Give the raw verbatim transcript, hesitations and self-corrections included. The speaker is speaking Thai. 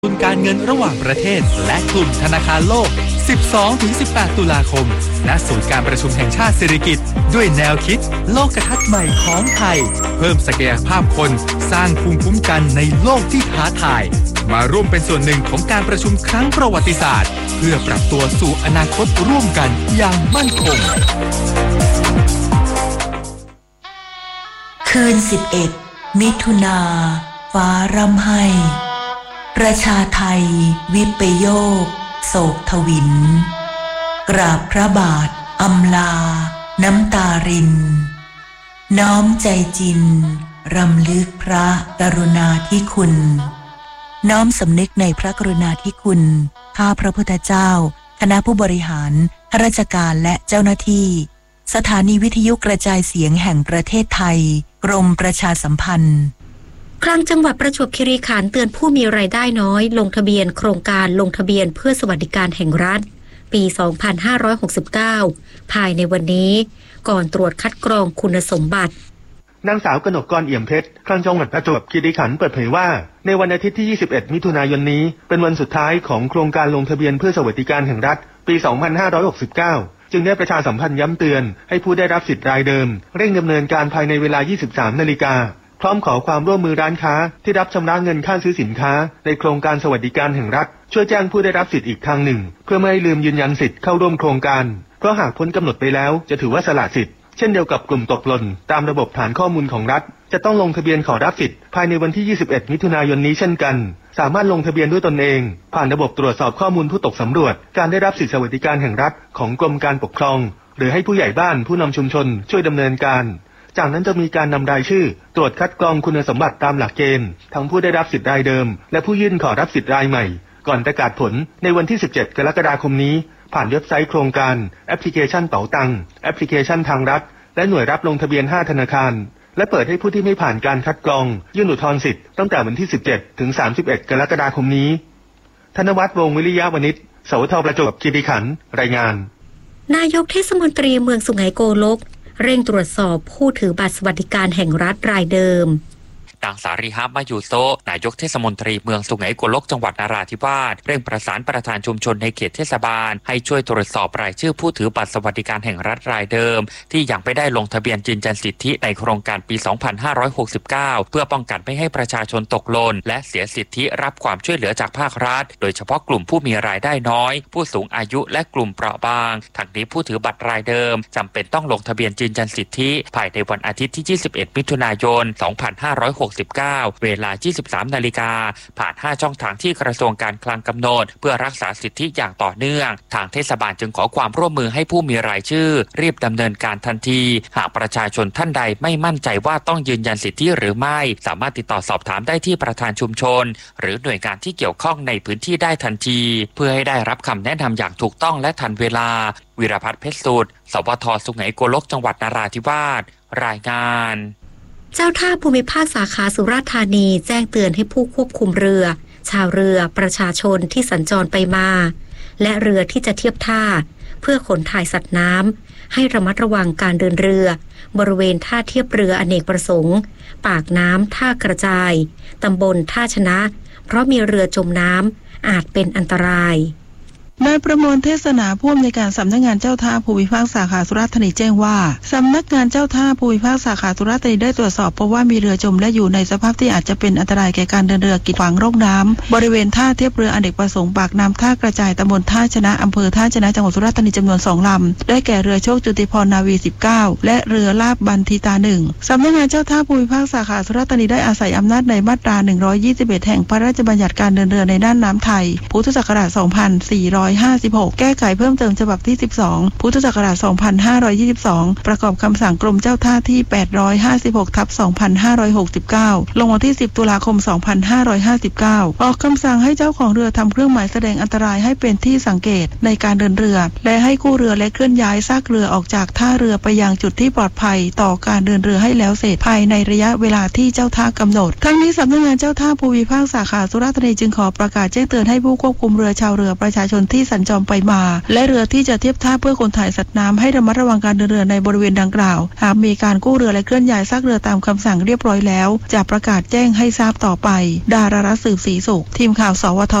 ทุนการเงินระหว่างประเทศและกลุ่มธนาคารโลก สิบสองถึงสิบแปด ตุลาคม ณ ศูนย์การประชุมแห่งชาติสิริกิติ์ด้วยแนวคิดโลกทัศน์ใหม่ของไทยเพิ่มศักยภาพคนสร้างภูมิคุ้มกันในโลกที่ท้าทายมาร่วมเป็นส่วนหนึ่งของการประชุมครั้งประวัติศาสตร์เพื่อปรับตัวสู่อนาคตร่วมกันอย่างมั่นคงคืนสิบเอ็ดมิถุนาฟ้าร่ำไห้ประชาไทยวิปโยคโศกทวินกราบพระบาทอำลาน้ำตารินน้อมใจจินรำลึกพระกรุณาธิคุณน้อมสำนึกในพระกรุณาธิคุณข้าพระพุทธเจ้าคณะผู้บริหารข้าราชการและเจ้าหน้าที่สถานีวิทยุกระจายเสียงแห่งประเทศไทยกรมประชาสัมพันธ์คลังจังหวัดประจวบคีรีขันธ์เตือนผู้มีรายได้น้อยลงทะเบียนโครงการลงทะเบียนเพื่อสวัสดิการแห่งรัฐปี สองพันห้าร้อยหกสิบเก้า ภายในวันนี้ก่อนตรวจคัดกรองคุณสมบัตินางสาวกนกกรเอี่ยมเพชรคลังจังหวัดประจวบคีรีขันธ์เปิดเผยว่าในวันอาทิตย์ที่ ยี่สิบเอ็ด มิถุนายนนี้เป็นวันสุดท้ายของโครงการลงทะเบียนเพื่อสวัสดิการแห่งรัฐปี สองพันห้าร้อยหกสิบเก้า จึงได้ประชาสัมพันธ์ย้ำเตือนให้ผู้ได้รับสิทธิ์รายเดิมเร่งดำเนินการภายในเวลา ยี่สิบสาม นาฬิกาพร้อมขอความร่วมมือร้านค้าที่รับชำระเงินค่าซื้อสินค้าในโครงการสวัสดิการแห่งรัฐช่วยแจ้งผู้ได้รับสิทธิ์อีกทางหนึ่งเพื่อไม่ให้ลืมยืนยันสิทธิ์เข้าร่วมโครงการเพราะหากพ้นกำหนดไปแล้วจะถือว่าสละสิทธิ์เช่นเดียวกับกลุ่มตกหล่นตามระบบฐานข้อมูลของรัฐจะต้องลงทะเบียนขอรับสิทธิ์ภายในวันที่ ยี่สิบเอ็ด มิถุนายนนี้เช่นกันสามารถลงทะเบียนด้วยตนเองผ่านระบบตรวจสอบข้อมูลผู้ตกสำรวจการได้รับสิทธิสวัสดิการแห่งรัฐของกรมการปกครองหรือให้ผู้ใหญ่บ้านผู้นำชุมชนช่วยดำเนินการจากนั้นจะมีการนำรายชื่อตรวจคัดกรองคุณสมบัติตามหลักเกณฑ์ทั้งผู้ได้รับสิทธิ์รายเดิมและผู้ยื่นขอรับสิทธิ์รายใหม่ก่อนประกาศผลในวันที่ สิบเจ็ด กรกฎาคมนี้ผ่านเว็บไซต์โครงการแอปพลิเคชันเป๋าตังแอปพลิเคชันทางรัฐและหน่วยรับลงทะเบียนห้าธนาคารและเปิดให้ผู้ที่ไม่ผ่านการคัดกรองยื่นอุทธรณ์สิทธิ์ตั้งแต่วันที่ สิบเจ็ด ถึง สามสิบเอ็ด กรกฎาคมนี้ธนวัฒน์วงศ์วิริยะวณิชสวทประจวบคีรีขันธ์รายงานนายกเทศมนตรีเมืองสุไหงโกลกเร่งตรวจสอบผู้ถือบัตรสวัสดิการแห่งรัฐรายเดิมนางสารีฮะมายูโซนายกเทศมนตรีเมืองสุไหงโกลกจังหวัดนราธิวาสเร่งประสานประธานชุมชนในเขตเทศบาลให้ช่วยตรวจสอบรายชื่อผู้ถือบัตรสวัสดิการแห่งรัฐรายเดิมที่ยังไม่ได้ลงทะเบียนยืนยันสิทธิในโครงการปี สองพันห้าร้อยหกสิบเก้า เพื่อป้องกันไม่ให้ประชาชนตกหล่นและเสียสิทธิรับความช่วยเหลือจากภาครัฐโดยเฉพาะกลุ่มผู้มีรายได้น้อยผู้สูงอายุและกลุ่มเปราะบางทั้งนี้ผู้ถือบัตรรายเดิมจำเป็นต้องลงทะเบียนยืนยันสิทธิภายในวันอาทิตย์ที่ ยี่สิบเอ็ด มิถุนายน สองพันห้าร้อยหกสิบเก้าเวลา ยี่สิบสาม นาฬิกาผ่านห้าช่องทางที่กระทรวงการคลังกำหนดเพื่อรักษาสิทธิอย่างต่อเนื่องทางเทศบาลจึงขอความร่วมมือให้ผู้มีรายชื่อรีบดำเนินการทันทีหากประชาชนท่านใดไม่มั่นใจว่าต้องยืนยันสิทธิหรือไม่สามารถติดต่อสอบถามได้ที่ประธานชุมชนหรือหน่วยงานที่เกี่ยวข้องในพื้นที่ได้ทันทีเพื่อให้ได้รับคำแนะนำอย่างถูกต้องและทันเวลาวิรพัฒน์เพชรสุดสวทสุไหงโกลกจังหวัดนราธิวาสรายงานเจ้าท่าภูมิภาคสาขาสุราษฎร์ธานีแจ้งเตือนให้ผู้ควบคุมเรือชาวเรือประชาชนที่สัญจรไปมาและเรือที่จะเทียบท่าเพื่อขนถ่ายสัตว์น้ำให้ระมัดระวังการเดินเรือบริเวณท่าเทียบเรืออเนกประสงค์ปากน้ำท่ากระจายตำบลท่าชนะเพราะมีเรือจมน้ำอาจเป็นอันตรายนายประมวลเทศนาผู้อำนวยการสำนักงานเจ้าท่าภูมิภาคสาขาสุราษฎร์ธานีแจ้งว่าสำนักงานเจ้าท่าภูมิภาคสาขาสุราษฎร์ธานีได้ตรวจสอบพบว่ามีเรือจมและอยู่ในสภาพที่อาจจะเป็นอันตรายแก่การเดินเรือกีดขวางร่องน้ำบริเวณท่าเทียบเรืออเนกประสงค์ปากน้ำท่ากระจายตำบลท่าชนะอำเภอท่าชนะจังหวัดสุราษฎร์ธานีจำนวนสองลำได้แก่เรือโชคจุติพรนาวีสิบเก้าและเรือลาบบันทิตาหนึ่งสำนักงานเจ้าท่าภูมิภาคสาขาสุราษฎร์ธานีได้อาศัยอำนาจในมาตราหนึ่งร้อยยี่สิบเอ็ดแห่งพระราชบัญญัติการเดินเรือในน่านน้ำไทยพุทธศักราชสองพันสี่ร้อยห้าสิบหกแก้ไขเพิ่มเติมฉบับที่สิบสองพุทธศักราชสองพันห้าร้อยยี่สิบสองประกอบคำสั่งกรมเจ้าท่าที่แปดร้อยห้าสิบหกทับสองพันห้าร้อยหกสิบเก้าลงวันที่สิบตุลาคมสองพันห้าร้อยห้าสิบเก้าออกคำสั่งให้เจ้าของเรือทำเครื่องหมายแสดงอันตรายให้เป็นที่สังเกตในการเดินเรือและให้กู้เรือและเคลื่อนย้ายซากเรือออกจากท่าเรือไปยังจุดที่ปลอดภัยต่อการเดินเรือให้แล้วเสร็จภายในระยะเวลาที่เจ้าท่ากำหนดทั้งนี้สำนักงานเจ้าท่าภูมิภาคสาขาสุราษฎร์ธานีจึงขอประกาศแจ้งเตือนให้ผู้ควบคุมเรือชาวเรือประชาชนที่ที่สัญจรไปมาและเรือที่จะเทียบท่าเพื่อขนถ่ายสัตว์น้ำให้ระมัดระวังการเดินเรือในบริเวณดังกล่าวหากมีการกู้เรือและเคลื่อนย้ายซากเรือตามคำสั่งเรียบร้อยแล้วจะประกาศแจ้งให้ทราบต่อไปดารารัตน์สืบศรีสุขทีมข่าวสวท